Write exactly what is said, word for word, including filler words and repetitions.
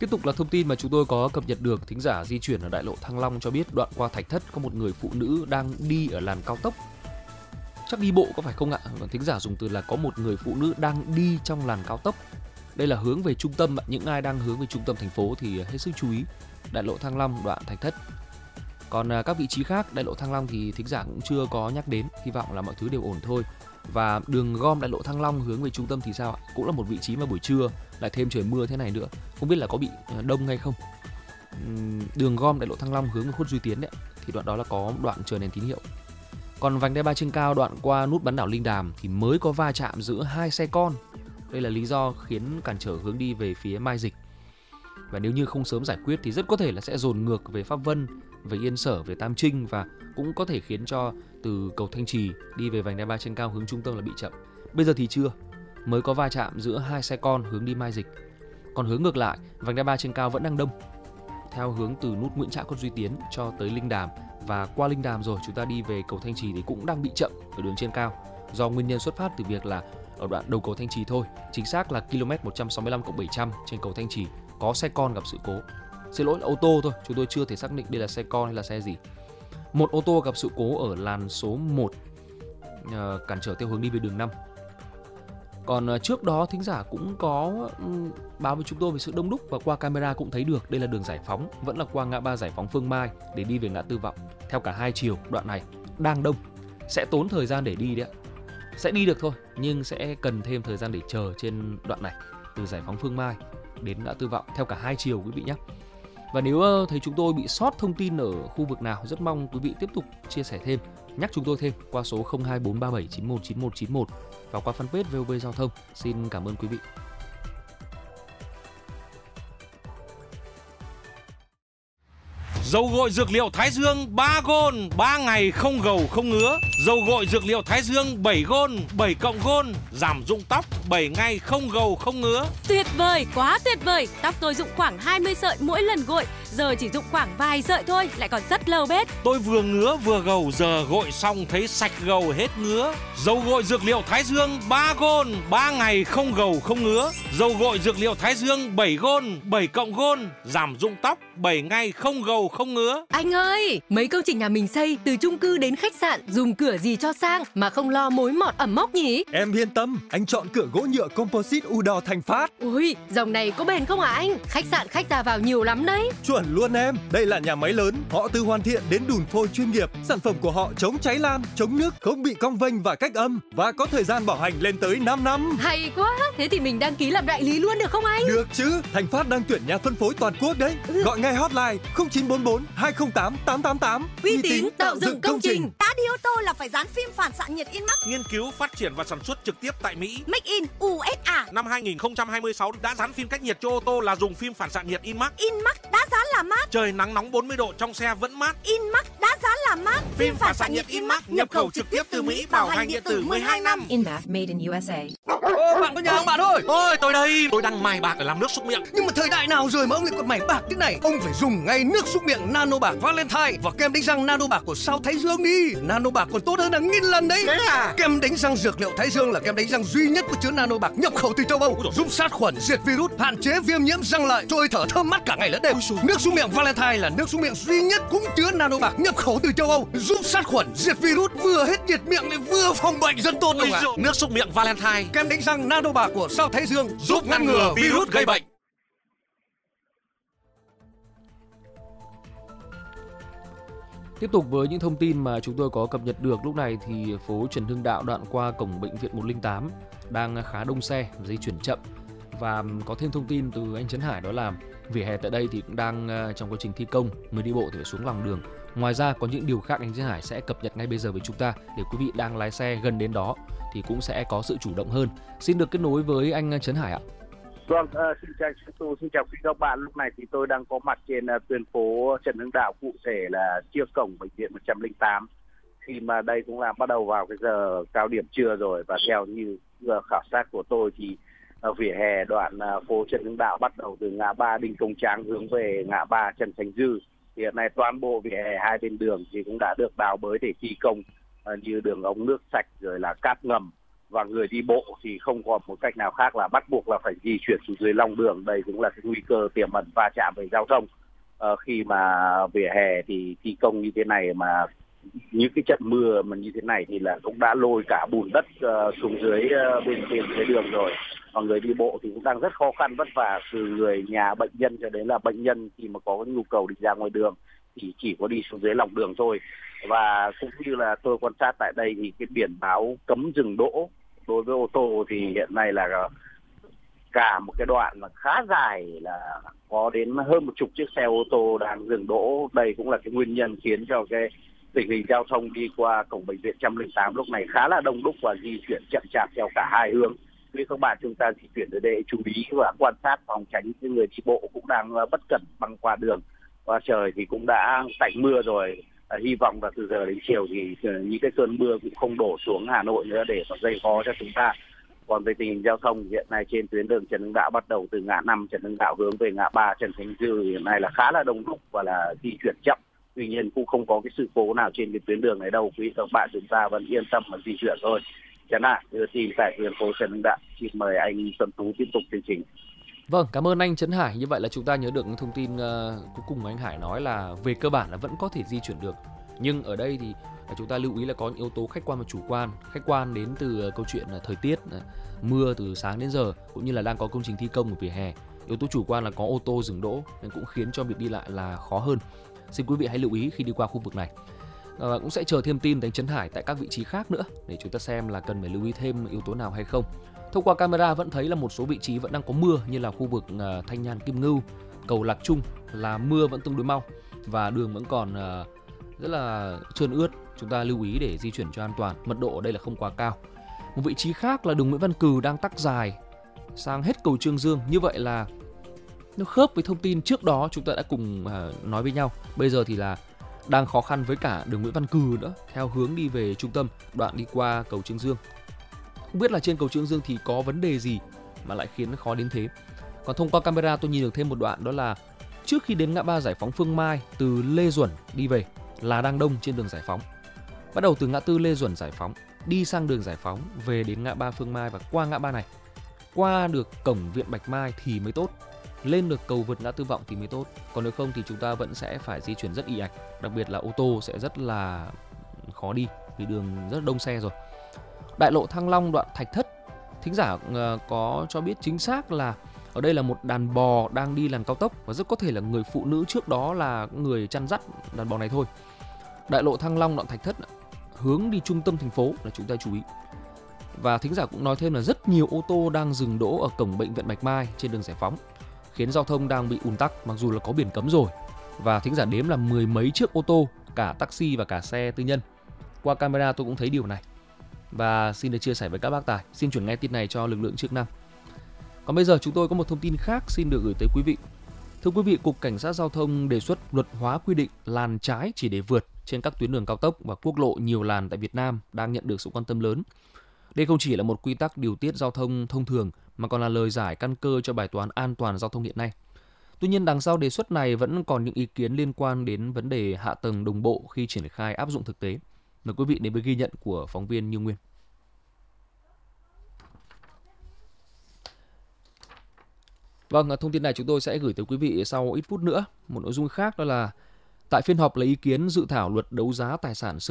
Tiếp tục là thông tin mà chúng tôi có cập nhật được. Thính giả di chuyển ở đại lộ Thăng Long cho biết đoạn qua Thạch Thất có một người phụ nữ đang đi ở làn cao tốc. Chắc đi bộ có phải không ạ? Thính giả dùng từ là có một người phụ nữ đang đi trong làn cao tốc. Đây là hướng về trung tâm. Những ai đang hướng về trung tâm thành phố thì hết sức chú ý. Đại lộ Thăng Long đoạn Thạch Thất. Còn các vị trí khác đại lộ Thăng Long thì thính giả cũng chưa có nhắc đến. Hy vọng là mọi thứ đều ổn thôi. Và đường gom đại lộ Thăng Long hướng về trung tâm thì sao ạ? Cũng là một vị trí mà buổi trưa lại thêm trời mưa thế này nữa, không biết là có bị đông hay không. Đường gom đại lộ Thăng Long hướng về Khuất Duy Tiến đấy, thì đoạn đó là có đoạn chờ đèn tín hiệu. Còn vành đai ba trên cao đoạn qua nút bán đảo Linh Đàm thì mới có va chạm giữa hai xe con. Đây là lý do khiến cản trở hướng đi về phía Mai Dịch. Và nếu như không sớm giải quyết thì rất có thể là sẽ dồn ngược về Pháp Vân, về Yên Sở, về Tam Trinh, và cũng có thể khiến cho từ cầu Thanh Trì đi về vành đai ba trên cao hướng trung tâm là bị chậm. Bây giờ thì chưa, mới có va chạm giữa hai xe con hướng đi Mai Dịch. Còn hướng ngược lại, vành đai ba trên cao vẫn đang đông, theo hướng từ nút Nguyễn Trãi Khuất Duy Tiến cho tới Linh Đàm, và qua Linh Đàm rồi chúng ta đi về cầu Thanh Trì thì cũng đang bị chậm ở đường trên cao, do nguyên nhân xuất phát từ việc là ở đoạn đầu cầu Thanh Trì thôi, chính xác là km một trăm sáu mươi lăm cộng bảy trăm trên cầu Thanh Trì có xe con gặp sự cố. Xin lỗi là ô tô thôi, chúng tôi chưa thể xác định đây là xe con hay là xe gì. Một ô tô gặp sự cố ở làn số một, uh, cản trở theo hướng đi về đường năm. Còn uh, trước đó thính giả cũng có um, báo với chúng tôi về sự đông đúc, và qua camera cũng thấy được đây là đường Giải Phóng, vẫn là qua ngã ba Giải Phóng Phương Mai để đi về ngã tư Vọng. Theo cả hai chiều, đoạn này đang đông, sẽ tốn thời gian để đi đấy ạ. Sẽ đi được thôi, nhưng sẽ cần thêm thời gian để chờ trên đoạn này, từ Giải Phóng Phương Mai đến ngã tư Vọng, theo cả hai chiều quý vị nhé. Và nếu thấy chúng tôi bị sót thông tin ở khu vực nào, rất mong quý vị tiếp tục chia sẻ thêm, nhắc chúng tôi thêm qua số không hai bốn ba bảy chín một chín một chín một và qua fanpage vê o vê Giao thông. Xin cảm ơn quý vị. Dầu gội dược liệu Thái Dương ba gôn, ba ngày không gầu không ngứa. Dầu gội dược liệu Thái Dương bảy gôn, bảy cộng gôn, giảm rụng tóc, bảy ngày không gầu không ngứa. Tuyệt vời, quá tuyệt vời. Tóc tôi rụng khoảng hai mươi sợi mỗi lần gội, giờ chỉ rụng khoảng vài sợi thôi, lại còn rất lâu bết. Tôi vừa ngứa vừa gầu, giờ gội xong thấy sạch gầu hết ngứa. Dầu gội dược liệu Thái Dương ba gôn, ba ngày không gầu không ngứa. Dầu gội dược liệu Thái Dương bảy gôn, bảy cộng gôn, giảm rụng tóc, bảy ngày không gầu không ngứa. Anh ơi, mấy công trình nhà mình xây từ chung cư đến khách sạn, dùng cửa gì cho sang mà không lo mối mọt ẩm mốc nhỉ? Em yên tâm, anh chọn cửa gỗ nhựa composite Udor Thành Phát. Ui, dòng này có bền không hả anh? Khách sạn khách ra vào nhiều lắm đấy. Chuẩn luôn em, đây là nhà máy lớn, họ từ hoàn thiện đến đùn phôi chuyên nghiệp. Sản phẩm của họ chống cháy lan, chống nước, không bị cong vênh và cách âm, và có thời gian bảo hành lên tới năm năm. Hay quá, thế thì mình đăng ký làm đại lý luôn được không anh? Được chứ, Thành Phát đang tuyển nhà phân phối toàn quốc đấy. Ừ. Gọi ngay hotline không chín bốn bốn hai không tám tám tám tám. Uy tín tạo dựng công trình. Đã đi ô tô là phải dán phim phản xạ nhiệt Inmax. Nghiên cứu, phát triển và sản xuất trực tiếp tại Mỹ. Make in u ét a. Năm hai không hai sáu đã dán phim cách nhiệt cho ô tô là dùng phim phản xạ nhiệt Inmax. Inmax đã dán là mát. Trời nắng nóng bốn mươi độ trong xe vẫn mát. Inmax đã dán là mát. Phim phản xạ nhiệt Inmax nhập khẩu trực tiếp từ Mỹ, bảo hành điện tử mười hai năm. Inmax made in u ét a. Ô, bạn có nhà không bạn ơi? Ôi, tôi đây, tôi đang mài bạc để làm nước súc miệng. Nhưng mà thời đại nào rồi mà ông lại còn mài bạc thế này? Ông phải dùng ngay nước súc miệng Nano Bạc Valentine và kem đánh răng Nano Bạc của sao Thái Dương đi. Nano Bạc còn tốt hơn hàng nghìn lần đấy. Thế à? Kem đánh răng dược liệu Thái Dương là kem đánh răng duy nhất có chứa Nano Bạc nhập khẩu từ châu Âu, giúp sát khuẩn, diệt virus, hạn chế viêm nhiễm răng lợi, trôi thở thơm mát cả ngày lẫn đêm. Nước súc miệng Valentine là nước súc miệng duy nhất cũng chứa Nano Bạc nhập khẩu từ châu Âu, giúp sát khuẩn, diệt virus, vừa hết nhiệt miệng lại vừa phòng bệnh rất tốt ông ạ. Nước súc miệng Valentine, kem đánh răng Nano Bạc của sao Thái Dương giúp ngăn ngừa virus gây bệnh. Tiếp tục với những thông tin mà chúng tôi có cập nhật được lúc này thì phố Trần Hưng Đạo đoạn qua cổng bệnh viện một không tám đang khá đông xe, di chuyển chậm, và có thêm thông tin từ anh Trấn Hải đó là vỉa hè tại đây thì cũng đang trong quá trình thi công, người đi bộ thì phải xuống lòng đường. Ngoài ra có những điều khác anh Trấn Hải sẽ cập nhật ngay bây giờ với chúng ta để quý vị đang lái xe gần đến đó thì cũng sẽ có sự chủ động hơn. Xin được kết nối với anh Trấn Hải ạ. Vâng, uh, xin chào tôi xin chào quý các bạn. Lúc này thì tôi đang có mặt trên uh, tuyến phố Trần Hưng Đạo, cụ thể là trước cổng bệnh viện một không tám. Khi mà đây cũng là bắt đầu vào cái giờ cao điểm trưa rồi, và theo như uh, khảo sát của tôi thì uh, vỉa hè đoạn uh, phố Trần Hưng Đạo bắt đầu từ ngã ba Đinh Công Tráng hướng về ngã ba Trần Thành Dư. Thì hiện nay toàn bộ vỉa hè hai bên đường thì cũng đã được đào bới để thi công, uh, như đường ống nước sạch rồi là cát ngầm, và người đi bộ thì không còn một cách nào khác là bắt buộc là phải di chuyển xuống dưới lòng đường. Đây cũng là cái nguy cơ tiềm ẩn va chạm về giao thông. Ờ, khi mà vỉa hè thì thi công như thế này mà những cái trận mưa mà như thế này thì là cũng đã lôi cả bùn đất uh, xuống dưới uh, bên bên dưới đường rồi. Và người đi bộ thì cũng đang rất khó khăn vất vả, từ người nhà bệnh nhân cho đến là bệnh nhân khi mà có nhu cầu đi ra ngoài đường thì chỉ có đi xuống dưới lòng đường thôi. Và cũng như là tôi quan sát tại đây thì cái biển báo cấm dừng đỗ đối với ô tô thì hiện nay là cả một cái đoạn mà khá dài, là có đến hơn một chục chiếc xe ô tô đang dừng đỗ. Đây cũng là cái nguyên nhân khiến cho cái tình hình giao thông đi qua cổng bệnh viện một không tám lúc này khá là đông đúc và di chuyển chậm chạp theo cả hai hướng. Với các bạn chúng ta di chuyển ở đây chú ý và quan sát phòng tránh những người đi bộ cũng đang bất cẩn băng qua đường. Và trời thì cũng đã tạnh mưa rồi. À, hy vọng là từ giờ đến chiều thì những cái cơn mưa cũng không đổ xuống Hà Nội nữa để mà gây khó cho chúng ta. Còn về tình hình giao thông hiện nay trên tuyến đường Trần Hưng Đạo, bắt đầu từ ngã năm Trần Hưng Đạo hướng về ngã ba Trần Khánh Dư hiện nay là khá là đông đúc và là di chuyển chậm. Tuy nhiên cũng không có cái sự cố nào trên cái tuyến đường này đâu. Quý các bạn chúng ta vẫn yên tâm mà di chuyển thôi. Chán ạ, đưa tin tại tuyến phố Trần Hưng Đạo. Xin mời anh Xuân Tú tiếp tục chương trình. Vâng, cảm ơn anh Trấn Hải. Như vậy là chúng ta nhớ được thông tin uh, cuối cùng mà anh Hải nói là về cơ bản là vẫn có thể di chuyển được. Nhưng ở đây thì chúng ta lưu ý là có những yếu tố khách quan và chủ quan. Khách quan đến từ uh, câu chuyện uh, thời tiết, uh, mưa từ sáng đến giờ, cũng như là đang có công trình thi công ở vỉa hè. Yếu tố chủ quan là có ô tô dừng đỗ nên cũng khiến cho việc đi lại là khó hơn. Xin quý vị hãy lưu ý khi đi qua khu vực này. À, cũng sẽ chờ thêm tin từ anh Trấn Hải tại các vị trí khác nữa để chúng ta xem là cần phải lưu ý thêm yếu tố nào hay không. Thông qua camera vẫn thấy là một số vị trí vẫn đang có mưa, như là khu vực uh, Thanh Nhàn Kim Ngưu, cầu Lạc Trung là mưa vẫn tương đối mau và đường vẫn còn uh, rất là trơn ướt. Chúng ta lưu ý để di chuyển cho an toàn. Mật độ ở đây là không quá cao. Một vị trí khác là đường Nguyễn Văn Cừ đang tắc dài sang hết cầu Trương Dương. Như vậy là nó khớp với thông tin trước đó chúng ta đã cùng uh, nói với nhau. Bây giờ thì là đang khó khăn với cả đường Nguyễn Văn Cừ nữa, theo hướng đi về trung tâm, đoạn đi qua cầu Trương Dương. Không biết là trên cầu Trương Dương thì có vấn đề gì mà lại khiến nó khó đến thế. Còn thông qua camera tôi nhìn được thêm một đoạn, đó là trước khi đến ngã ba Giải Phóng Phương Mai từ Lê Duẩn đi về là đang đông trên đường Giải Phóng. Bắt đầu từ ngã tư Lê Duẩn Giải Phóng đi sang đường Giải Phóng về đến ngã ba Phương Mai và qua ngã ba này, qua được cổng Viện Bạch Mai thì mới tốt, lên được cầu vượt ngã tư Vọng thì mới tốt. Còn nếu không thì chúng ta vẫn sẽ phải di chuyển rất ì ạch, đặc biệt là ô tô sẽ rất là khó đi vì đường rất đông xe rồi. Đại lộ Thăng Long đoạn Thạch Thất, thính giả có cho biết chính xác là ở đây là một đàn bò đang đi làn cao tốc và rất có thể là người phụ nữ trước đó là người chăn dắt đàn bò này thôi. Đại lộ Thăng Long đoạn Thạch Thất hướng đi trung tâm thành phố là chúng ta chú ý. Và thính giả cũng nói thêm là rất nhiều ô tô đang dừng đỗ ở cổng Bệnh viện Bạch Mai trên đường Giải Phóng, khiến giao thông đang bị ùn tắc mặc dù là có biển cấm rồi. Và thính giả đếm là mười mấy chiếc ô tô, cả taxi và cả xe tư nhân. Qua camera tôi cũng thấy điều này và xin được chia sẻ với các bác tài. Xin chuyển ngay tin này cho lực lượng chức năng. Còn bây giờ chúng tôi có một thông tin khác xin được gửi tới quý vị. Thưa quý vị, Cục Cảnh sát Giao thông đề xuất luật hóa quy định làn trái chỉ để vượt trên các tuyến đường cao tốc và quốc lộ nhiều làn tại Việt Nam đang nhận được sự quan tâm lớn. Đây không chỉ là một quy tắc điều tiết giao thông thông thường mà còn là lời giải căn cơ cho bài toán an toàn giao thông hiện nay. Tuy nhiên, đằng sau đề xuất này vẫn còn những ý kiến liên quan đến vấn đề hạ tầng đồng bộ khi triển khai áp dụng thực tế. Mời quý vị đến với ghi nhận của phóng viên Như Nguyên. Vâng, thông tin này chúng tôi sẽ gửi tới quý vị sau ít phút nữa. Một nội dung khác đó là tại phiên họp lấy ý kiến dự thảo luật đấu giá tài sản sửa